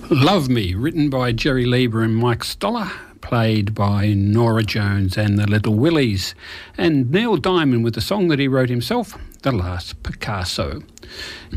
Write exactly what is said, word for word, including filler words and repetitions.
Love Me, written by Jerry Lieber and Mike Stoller, played by Nora Jones and the Little Willies, and Neil Diamond with the song that he wrote himself, The Last Picasso.